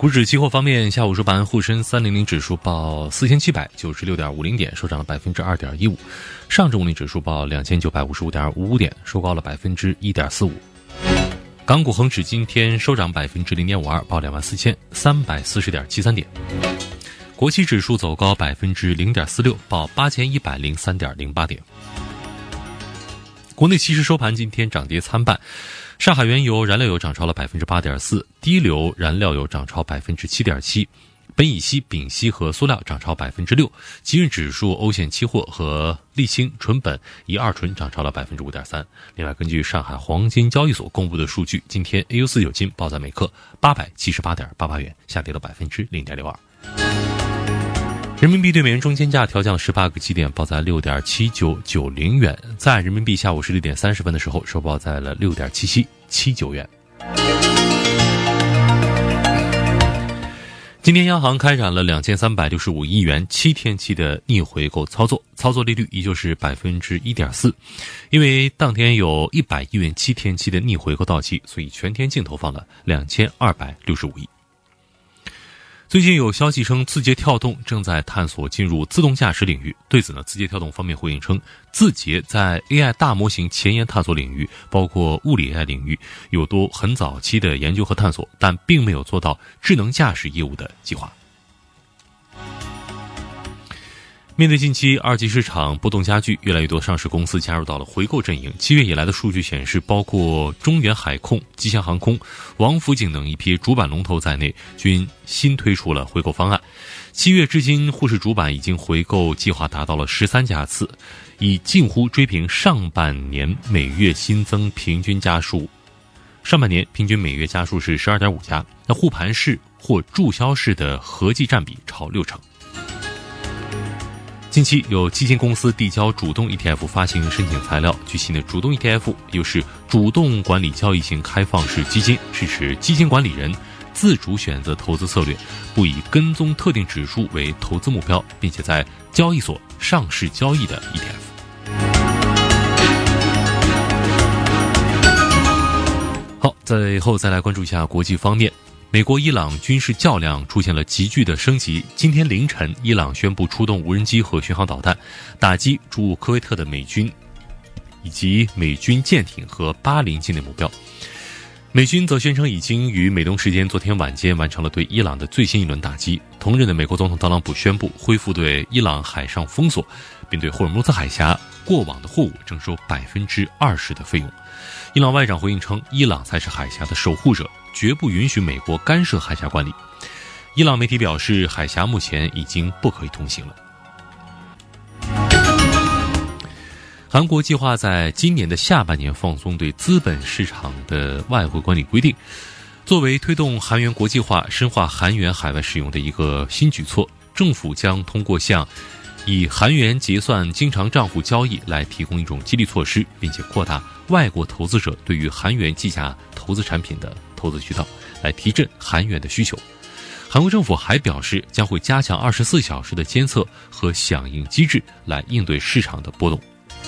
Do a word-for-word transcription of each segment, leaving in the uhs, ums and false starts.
股指期货方面，下午收盘，沪深三百指数报四千七百九十六点五零点，收涨了百分之二点一五；上证五零指数报两千九百五十五点五五点，收高了百分之一点四五。港股恒指今天收涨百分之零点五二，报两万四千三百四十点七三点。国企指数走高百分之零点四六，报八千一百零三点零八点。国内期市收盘今天涨跌参半，上海原油、燃料油涨超了百分之八点四，低硫燃料油涨超百分之七点七，苯乙烯、丙烯和塑料涨超百分之六，集运指数、欧线期货和沥青、纯苯、乙二醇涨超了百分之五点三。另外，根据上海黄金交易所公布的数据，今天 A 六四九金报在每克八百七十八点八八元，下跌了百分之零点六二。人民币对美元中间价调降十八个基点，报在六点七九九零元，在人民币下午十六点三十分的时候收报在了六点七七七九元。今天央行开展了两千三百六十五亿元七天期的逆回购操作，操作利率依旧是百分之一点四。因为当天有一百亿元七天期的逆回购到期，所以全天净投放了两千二百六十五亿。最近有消息称，字节跳动正在探索进入自动驾驶领域。对此呢，字节跳动方面回应称，字节在 A I 大模型前沿探索领域，包括物理 A I 领域，有多很早期的研究和探索，但并没有做到智能驾驶业务的计划。面对近期二级市场波动加剧，越来越多上市公司加入到了回购阵营。七月以来的数据显示，包括中远海控、吉祥航空、王府井等一批主板龙头在内，均新推出了回购方案。七月至今，沪市主板已经回购计划达到了十三家次，已近乎追平上半年每月新增平均家数。上半年平均每月家数是 十二点五家，那护盘式或注销式的合计占比超六成。近期有基金公司递交主动 E T F 发行申请材料。据悉呢，主动 E T F 又是主动管理交易型开放式基金，是指基金管理人自主选择投资策略，不以跟踪特定指数为投资目标，并且在交易所上市交易的 E T F。 好，最后再来关注一下国际方面。美国伊朗军事较量出现了急剧的升级。今天凌晨，伊朗宣布出动无人机和巡航导弹，打击驻科威特的美军以及美军舰艇和巴林境内目标。美军则宣称已经于美东时间昨天晚间完成了对伊朗的最新一轮打击。同日的美国总统特朗普宣布恢复对伊朗海上封锁，并对霍尔木兹海峡过往的货物征收百分之二十的费用。伊朗外长回应称，伊朗才是海峡的守护者，绝不允许美国干涉海峡管理。伊朗媒体表示，海峡目前已经不可以通行了。韩国计划在今年的下半年放松对资本市场的外汇管理规定，作为推动韩元国际化、深化韩元海外使用的一个新举措，政府将通过向以韩元结算经常账户交易来提供一种激励措施，并且扩大外国投资者对于韩元计价投资产品的投资渠道，来提振韩元的需求。韩国政府还表示，将会加强二十四小时的监测和响应机制，来应对市场的波动。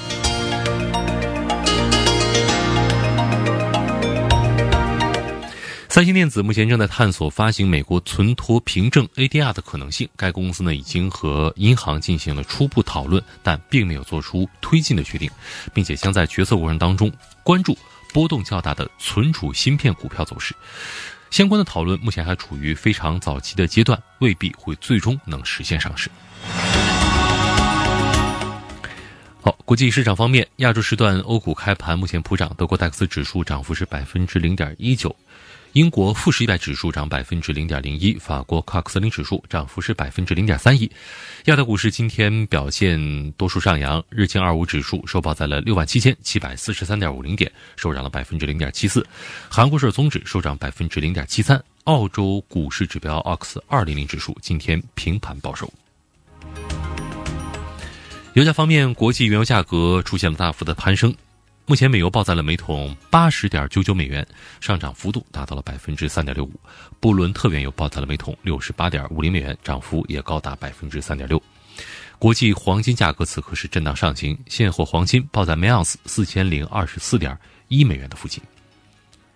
三星电子目前正在探索发行美国存托凭证 A D R 的可能性。该公司呢已经和银行进行了初步讨论，但并没有做出推进的决定，并且将在决策过程当中关注波动较大的存储芯片股票走势。相关的讨论目前还处于非常早期的阶段，未必会最终能实现上市。好，国际市场方面，亚洲时段欧股开盘目前普涨，德国戴克斯指数涨幅是百分之零点一九。英国富时一百指数涨百分之零点零一，法国卡克斯林指数涨幅是百分之零点三一。亚太股市今天表现多数上扬，日经二五指数收报在了六万七千七百四十三点五零点，收涨了百分之零点七四。韩国市综指收涨百分之零点七三。澳洲股市指标 O X 二零零指数今天平盘报收。油价方面，国际原油价格出现了大幅的攀升。目前美油报在了每桶八十点九九美元，上涨幅度达到了百分之三点六五。布伦特原油报在了每桶六十八点五零美元，涨幅也高达百分之三点六。国际黄金价格此刻是震荡上行，现货黄金报在每盎司四千零二十四点一美元的附近。